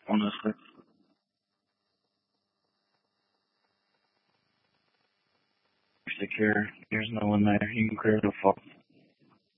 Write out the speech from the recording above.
honestly. Secure. There's no one there. You can clear the fuck.